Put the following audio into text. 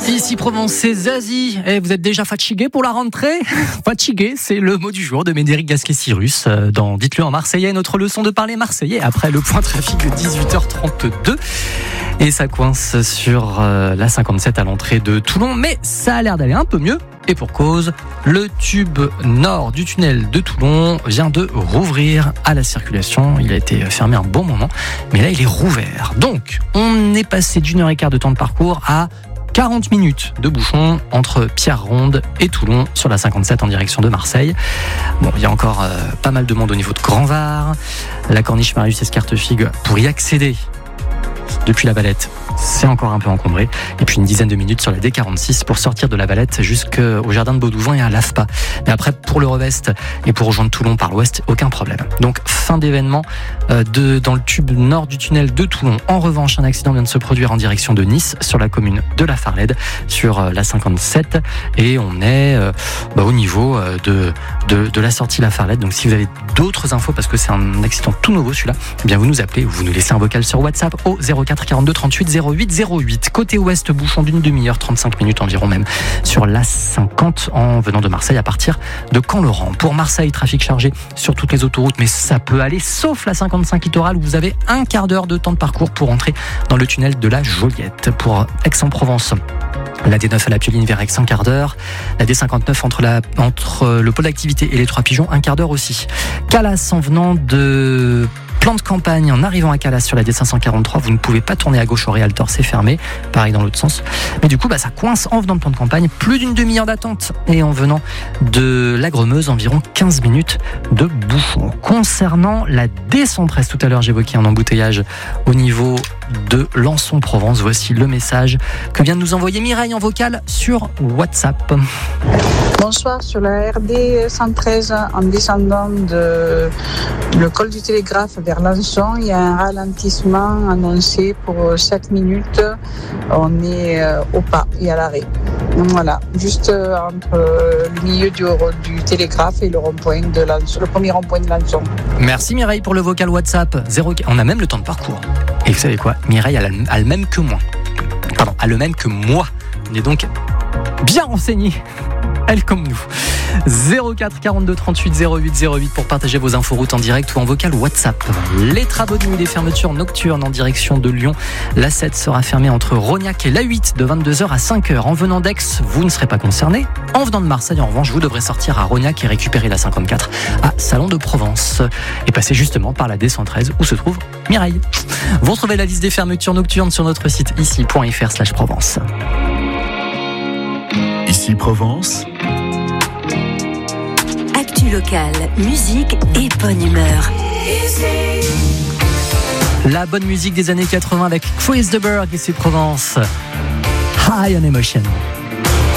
Ici Provence, c'est Zazie. Et vous êtes déjà fatigué pour la rentrée ? Fatigué, c'est le mot du jour de Médéric Gasquet-Cyrus dans Dites-le en Marseillais, notre leçon de parler marseillais après le point trafic de 18h32. Et ça coince sur la 57 à l'entrée de Toulon, mais ça a l'air d'aller un peu mieux. Et pour cause, le tube nord du tunnel de Toulon vient de rouvrir à la circulation. Il a été fermé un bon moment, mais là il est rouvert. Donc, on est passé d'1h15 de temps de parcours à 40 minutes de bouchon entre Pierre-Ronde et Toulon sur la 57 en direction de Marseille. Bon, il y a encore pas mal de monde au niveau de Grand-Var. La corniche Marius-Escartefigue pour y accéder depuis la Valette, c'est encore un peu encombré. Et puis une dizaine de minutes sur la D46 pour sortir de la Valette jusqu'au jardin de Beaudouvin et à l'AFPA. Mais après, pour le Revest et pour rejoindre Toulon par l'ouest, aucun problème. Donc, fin d'événement dans le tube nord du tunnel de Toulon. En revanche, un accident vient de se produire en direction de Nice, sur la commune de la Farlède, sur la 57. Et on est au niveau de la sortie La Farlède. Donc, si vous avez d'autres infos, parce que c'est un accident tout nouveau celui-là, eh bien vous nous appelez ou vous nous laissez un vocal sur WhatsApp au 04 42 38 08 08. Côté ouest, bouchon d'une demi-heure, 35 minutes environ même, sur la 50 en venant de Marseille à partir de Camp-Laurent. Pour Marseille, trafic chargé sur toutes les autoroutes, mais ça peut aller, sauf la 55 littorale où vous avez un quart d'heure de temps de parcours pour entrer dans le tunnel de la Joliette. Pour Aix-en-Provence, la D9 à la Pioline vers Aix, un quart d'heure. La D59 entre le pôle d'activité et les Trois Pigeons, un quart d'heure aussi. Calas en venant de Plan de campagne, en arrivant à Calas sur la D543, vous ne pouvez pas tourner à gauche au Réaltor, c'est fermé. Pareil dans l'autre sens. Mais du coup, ça coince en venant de Plan de campagne. Plus d'une demi-heure d'attente. Et en venant de la Gremeuse, environ 15 minutes de bouchon. Concernant la D113, tout à l'heure j'évoquais un embouteillage au niveau de Lançon-Provence. Voici le message que vient de nous envoyer Mireille en vocal sur WhatsApp. Bonsoir, sur la RD 113, en descendant le col du Télégraphe vers Lançon, il y a un ralentissement annoncé pour 7 minutes. On est au pas et à l'arrêt. Donc voilà, juste entre le milieu du Télégraphe et le rond-point le premier rond-point de Lançon. Merci Mireille pour le vocal WhatsApp. On a même le temps de parcours. Et vous savez quoi, Mireille a le même que moi. Pardon, a le même que moi. On est donc bien renseignés. Elle comme nous. 04 42 38 08 08 pour partager vos infos routes en direct ou en vocal WhatsApp. Les travaux de nuit des fermetures nocturnes en direction de Lyon. La 7 sera fermée entre Rognac et la 8 de 22h à 5h. En venant d'Aix, vous ne serez pas concerné. En venant de Marseille, en revanche, vous devrez sortir à Rognac et récupérer la 54 à Salon de Provence. Et passer justement par la D113 où se trouve Mireille. Vous retrouvez la liste des fermetures nocturnes sur notre site ici.fr/Provence. Ici Provence. Actu locale, musique et bonne humeur. La bonne musique des années 80 avec Chris de Burgh, Ici Provence. High on Emotion.